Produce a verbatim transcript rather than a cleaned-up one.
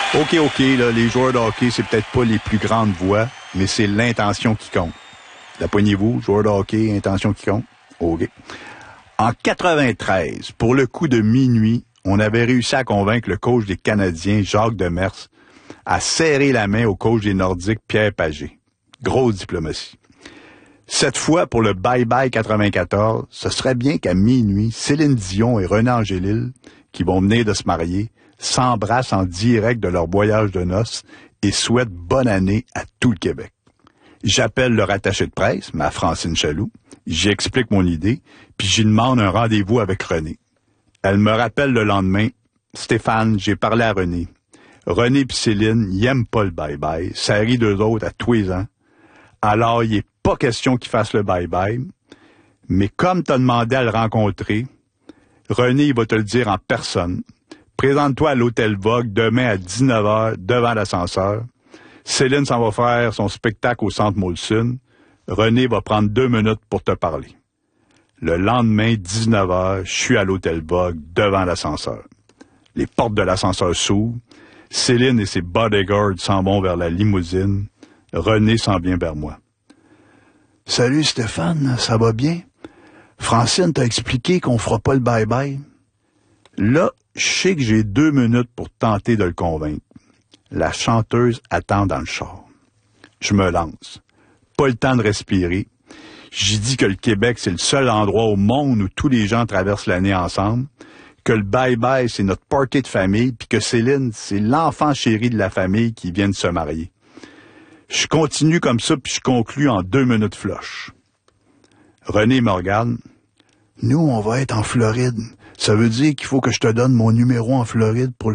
OK, OK, là, les joueurs de hockey, c'est peut-être pas les plus grandes voix, mais c'est l'intention qui compte. La poignez-vous, joueurs de hockey, intention qui compte? OK. En quatre-vingt-treize, pour le coup de minuit, on avait réussi à convaincre le coach des Canadiens, Jacques Demers, à serrer la main au coach des Nordiques, Pierre Pagé. Grosse diplomatie. Cette fois, pour le bye-bye quatre-vingt-quatorze, ce serait bien qu'à minuit, Céline Dion et René Angélil, qui vont venir de se marier, s'embrassent en direct de leur voyage de noces et souhaitent bonne année à tout le Québec. J'appelle leur attaché de presse, ma Francine Chaloux, j'y explique mon idée, puis j'y demande un rendez-vous avec René. Elle me rappelle le lendemain, « Stéphane, j'ai parlé à René. René puis Céline, ils aiment pas le bye-bye, ça rit d'eux autres à tous les ans. Alors, il n'est pas question qu'ils fassent le bye-bye, mais comme tu as demandé à le rencontrer, René, il va te le dire en personne. Présente-toi à l'Hôtel Vogue demain à dix-neuf heures devant l'ascenseur. Céline s'en va faire son spectacle au Centre Molson. René va prendre deux minutes pour te parler. » Le lendemain, dix-neuf heures, je suis à l'Hôtel Vogue devant l'ascenseur. Les portes de l'ascenseur s'ouvrent. Céline et ses bodyguards s'en vont vers la limousine. René s'en vient vers moi. « Salut Stéphane, ça va bien? Francine t'a expliqué qu'on fera pas le bye-bye. » Là, je sais que j'ai deux minutes pour tenter de le convaincre. La chanteuse attend dans le char. Je me lance. Pas le temps de respirer. J'y dis que le Québec, c'est le seul endroit au monde où tous les gens traversent l'année ensemble, que le bye-bye, c'est notre party de famille, puis que Céline, c'est l'enfant chéri de la famille qui vient de se marier. Je continue comme ça, puis je conclus en deux minutes flush. René me regarde. « Nous, on va être en Floride. Ça veut dire qu'il faut que je te donne mon numéro en Floride pour